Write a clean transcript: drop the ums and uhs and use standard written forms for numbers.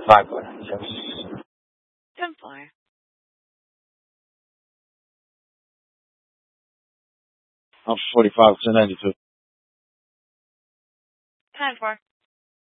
5 4. Yes. 10-4. I'm 45 to 92. 10-4.